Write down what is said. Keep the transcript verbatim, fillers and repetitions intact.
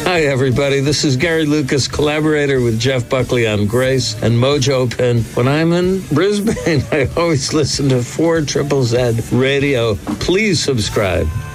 Hi, everybody. This is Gary Lucas, collaborator with Jeff Buckley on Grace and Mojo Pin. When I'm in Brisbane, I always listen to four Triple Z Radio. Please subscribe.